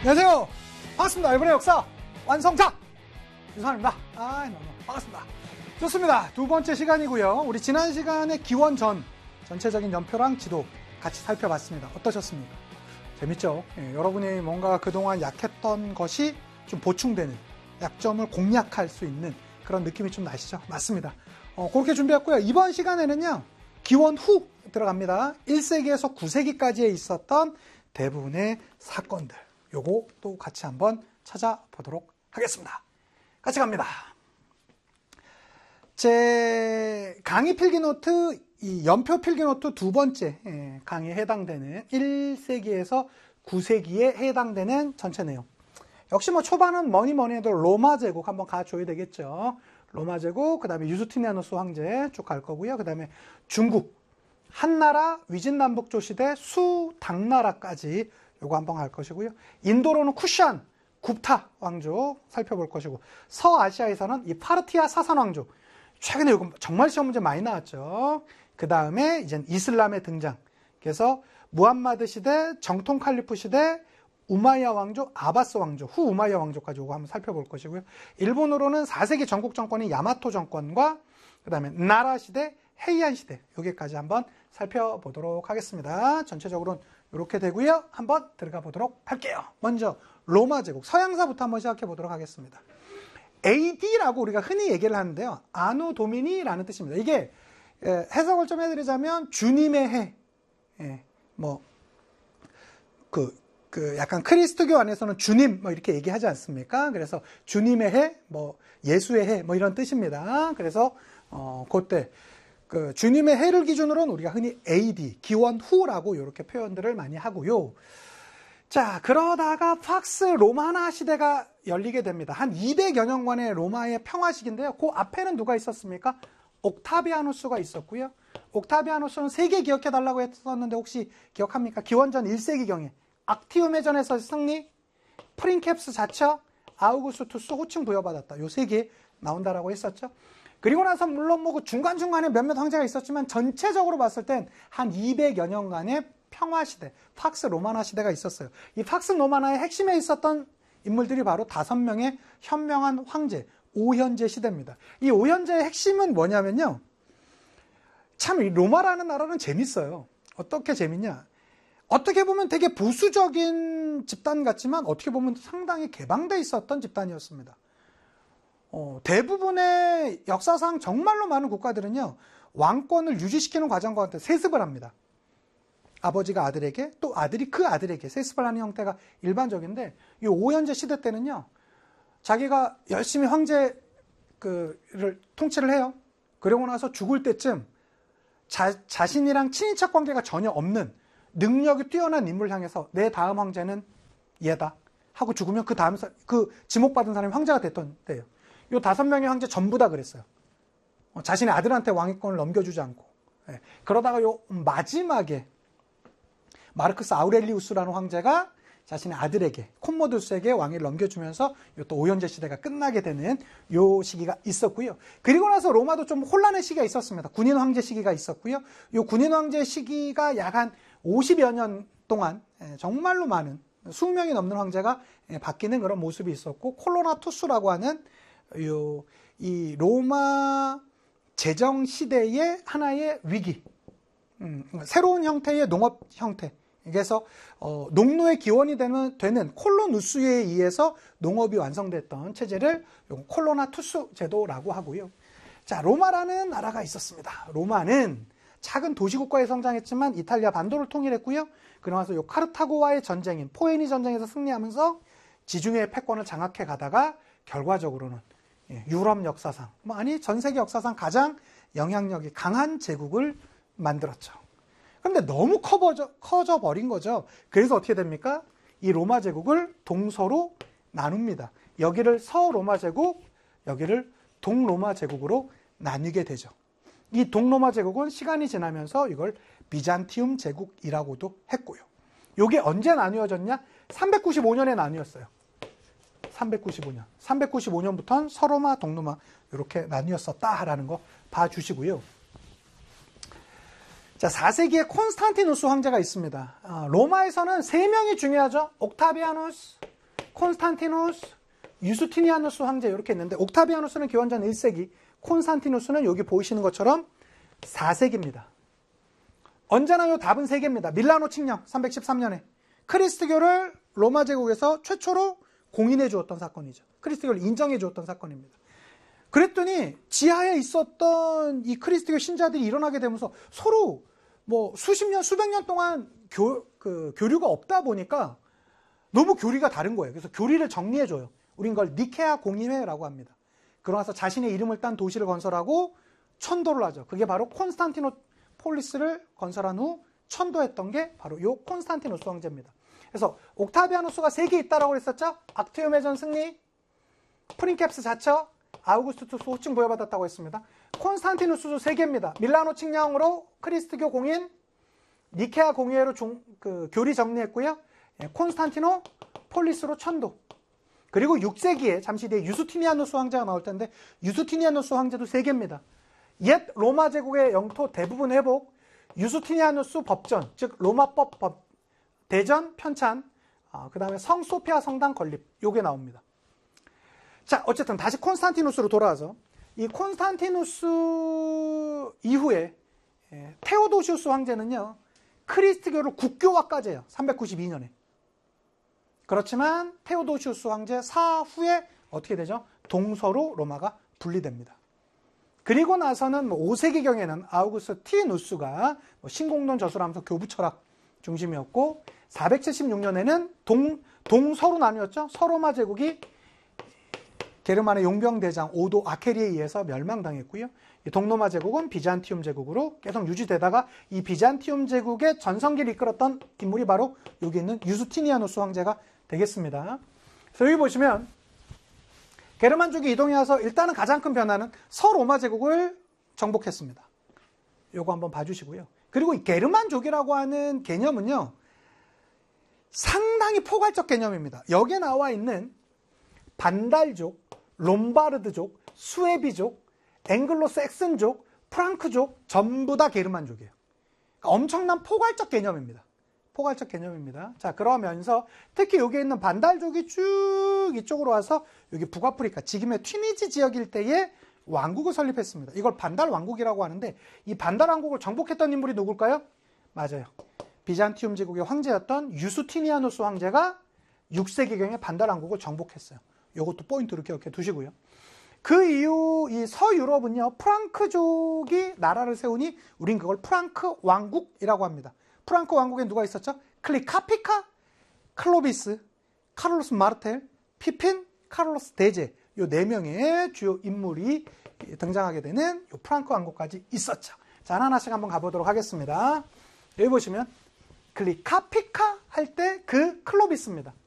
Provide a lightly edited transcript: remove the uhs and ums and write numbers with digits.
안녕하세요. 반갑습니다. 이번의 역사 완성작 유산입니다. 너무 반갑습니다. 좋습니다. 두 번째 시간이고요. 우리 지난 시간에 기원 전 전체적인 연표랑 지도 같이 살펴봤습니다. 어떠셨습니까? 재밌죠? 여러분이 뭔가 그동안 약했던 것이 좀 보충되는, 약점을 공략할 수 있는 그런 느낌이 좀 나시죠? 맞습니다. 그렇게 준비했고요. 이번 시간에는요, 기원 후 들어갑니다. 1세기에서 9세기까지에 있었던 대부분의 사건들, 요거 또 같이 한번 찾아보도록 하겠습니다. 같이 갑니다. 제 강의 필기노트, 이 연표 필기노트 두 번째 강의에 해당되는 1세기에서 9세기에 해당되는 전체 내용. 역시 뭐 초반은 뭐니 해도 로마 제국 한번 가줘야 되겠죠. 로마 제국, 그 다음에 유스티니아누스 황제 쭉 갈 거고요. 그 다음에 중국, 한나라, 위진남북조 시대, 수당나라까지 요거 한번 갈 것이고요. 인도로는 쿠샨, 굽타 왕조 살펴볼 것이고, 서아시아에서는 이 파르티아 사산 왕조. 최근에 요거 정말 시험 문제 많이 나왔죠. 그 다음에 이제 이슬람의 등장. 그래서 무함마드 시대, 정통 칼리프 시대, 우마이야 왕조, 아바스 왕조, 후 우마이야 왕조까지 요거 한번 살펴볼 것이고요. 일본으로는 4세기 전국 정권인 야마토 정권과 그 다음에 나라 시대, 헤이안 시대, 여기까지 한번 살펴보도록 하겠습니다. 전체적으로는 이렇게 되고요. 한번 들어가 보도록 할게요. 먼저 로마 제국, 서양사부터 한번 시작해 보도록 하겠습니다. AD라고 우리가 흔히 얘기를 하는데요. 아노 도미니라는 뜻입니다. 이게 해석을 좀 해드리자면 주님의 해, 약간 크리스트교 안에서는 주님 뭐 이렇게 얘기하지 않습니까? 그래서 주님의 해, 예수의 해, 이런 뜻입니다. 그래서 그때 그 주님의 해를 기준으로는 우리가 흔히 AD, 기원 후라고 이렇게 표현들을 많이 하고요. 자, 그러다가 팍스 로마나 시대가 열리게 됩니다. 한 200여 년간의 로마의 평화 시기인데요. 그 앞에는 누가 있었습니까? 옥타비아누스가 있었고요. 옥타비아누스는 세 개 기억해달라고 했었는데 혹시 기억합니까? 기원 전 1세기경에 악티움의 전에서 승리, 프린캡스 자처, 아우구스투스 호칭 부여받았다. 요 세 개 나온다라고 했었죠. 그리고 나서 물론 그 중간중간에 몇몇 황제가 있었지만 전체적으로 봤을 땐 한 200여 년간의 평화 시대, 팍스 로마나 시대가 있었어요. 이 팍스 로마나의 핵심에 있었던 인물들이 바로 5명의 현명한 황제, 오현제 시대입니다. 이 오현제의 핵심은 뭐냐면요. 참 이 로마라는 나라는 재밌어요. 어떻게 재밌냐? 어떻게 보면 되게 보수적인 집단 같지만 어떻게 보면 상당히 개방돼 있었던 집단이었습니다. 대부분의 역사상 정말로 많은 국가들은요, 왕권을 유지시키는 과정과 같은 세습을 합니다. 아버지가 아들에게, 또 아들이 그 아들에게 세습을 하는 형태가 일반적인데, 이 오현제 시대 때는요, 자기가 열심히 황제를 통치를 해요. 그러고 나서 죽을 때쯤 자신이랑 친인척 관계가 전혀 없는 능력이 뛰어난 인물을 향해서 내 다음 황제는 얘다 하고 죽으면 그 지목받은 사람이 황제가 됐던 때예요. 요 5명의 황제 전부 다 그랬어요. 자신의 아들한테 왕위권을 넘겨주지 않고. 그러다가 요 마지막에 마르크스 아우렐리우스라는 황제가 자신의 아들에게, 콤모두스에게 왕위를 넘겨주면서 요 또 오현제 시대가 끝나게 되는 요 시기가 있었고요. 그리고 나서 로마도 좀 혼란의 시기가 있었습니다. 군인 황제 시기가 있었고요. 요 군인 황제 시기가 약 한 50여 년 동안 정말로 많은 수명이 넘는 황제가 바뀌는 그런 모습이 있었고, 콜로나투스라고 하는 이 로마 제정 시대의 하나의 위기, 새로운 형태의 농업 형태. 그래서 농노의 기원이 되는 콜로누스에 의해서 농업이 완성됐던 체제를 콜로나투스 제도라고 하고요. 자, 로마라는 나라가 있었습니다. 로마는 작은 도시국가에 성장했지만 이탈리아 반도를 통일했고요. 그러면서 요 카르타고와의 전쟁인 포에니 전쟁에서 승리하면서 지중해 패권을 장악해 가다가 결과적으로는 유럽 역사상, 전 세계 역사상 가장 영향력이 강한 제국을 만들었죠. 그런데 너무 커져 버린 거죠. 그래서 어떻게 됩니까? 이 로마 제국을 동서로 나눕니다. 여기를 서로마 제국, 여기를 동로마 제국으로 나뉘게 되죠. 이 동로마 제국은 시간이 지나면서 이걸 비잔티움 제국이라고도 했고요. 이게 언제 나뉘어졌냐? 395년에 나뉘었어요. 395년. 395년부터는 서로마, 동로마 이렇게 나뉘었었다라는 거 봐주시고요. 자, 4세기에 콘스탄티누스 황제가 있습니다. 로마에서는 3명이 중요하죠. 옥타비아누스, 콘스탄티누스, 유스티니아누스 황제 이렇게 있는데 옥타비아누스는 기원전 1세기, 콘스탄티누스는 여기 보이시는 것처럼 4세기입니다. 언제나 이 답은 3개입니다. 밀라노 칙령 313년에 크리스트교를 로마 제국에서 최초로 공인해 주었던 사건이죠. 크리스트교를 인정해 주었던 사건입니다. 그랬더니 지하에 있었던 이 크리스트교 신자들이 일어나게 되면서 서로 뭐 수십 년, 수백 년 동안 교류가 없다 보니까 너무 교리가 다른 거예요. 그래서 교리를 정리해줘요. 우린 그걸 니케아 공의회라고 합니다. 그러면서 자신의 이름을 딴 도시를 건설하고 천도를 하죠. 그게 바로 콘스탄티노폴리스를 건설한 후 천도했던 게 바로 이 콘스탄티누스 황제입니다. 그래서 옥타비아누스가 3개 있다라고 했었죠. 악티움의 전 승리, 프린캡스 자처, 아우구스투스 호칭 부여받았다고 했습니다. 콘스탄티누스도 3개입니다. 밀라노 칙령으로 크리스트교 공인, 니케아 공의회로 교리 정리했고요. 콘스탄티노폴리스로 천도. 그리고 6세기에 잠시 뒤에 유스티니아누스 황제가 나올 텐데 유스티니아누스 황제도 3개입니다. 옛 로마 제국의 영토 대부분 회복, 유스티니아누스 법전, 즉 로마법 대전 편찬, 그 다음에 성소피아 성당 건립, 요게 나옵니다. 자, 어쨌든 다시 콘스탄티누스로 돌아와서 이 콘스탄티누스 이후에 테오도시우스 황제는요, 크리스트교를 국교화까지 해요. 392년에. 그렇지만 테오도시우스 황제 사후에 어떻게 되죠? 동서로 로마가 분리됩니다. 그리고 나서는 5세기경에는 아우구스티누스가 신공론 저술하면서 교부 철학 중심이었고 476년에는 동서로 나뉘었죠. 서로마 제국이 게르만의 용병대장 오도 아케리에 의해서 멸망당했고요. 동로마 제국은 비잔티움 제국으로 계속 유지되다가 이 비잔티움 제국의 전성기를 이끌었던 인물이 바로 여기 있는 유스티니아누스 황제가 되겠습니다. 그래서 여기 보시면 게르만족이 이동해 와서 일단은 가장 큰 변화는 서로마 제국을 정복했습니다. 요거 한번 봐주시고요. 그리고 이 게르만족이라고 하는 개념은요, 상당히 포괄적 개념입니다. 여기에 나와 있는 반달족, 롬바르드족, 수에비족, 앵글로색슨족, 프랑크족 전부 다 게르만족이에요. 그러니까 엄청난 포괄적 개념입니다. 포괄적 개념입니다. 자, 그러면서 특히 여기에 있는 반달족이 쭉 이쪽으로 와서 여기 북아프리카, 지금의 튀니지 지역 일대에 왕국을 설립했습니다. 이걸 반달 왕국이라고 하는데 이 반달 왕국을 정복했던 인물이 누굴까요? 맞아요. 비잔티움 제국의 황제였던 유스티니아누스 황제가 6세기경에 반달 왕국을 정복했어요. 이것도 포인트로 기억해 두시고요. 그 이후 이 서유럽은요, 프랑크족이 나라를 세우니 우린 그걸 프랑크 왕국이라고 합니다. 프랑크 왕국에 누가 있었죠? 클리카피카, 클로비스, 카를로스 마르텔, 피핀, 카를로스 대제, 이 4명의 주요 인물이 등장하게 되는 이 프랑크 왕국까지 있었죠. 자, 하나하나씩 한번 가보도록 하겠습니다. 여기 보시면 클리카피카 할 때 그 클로비스입니다.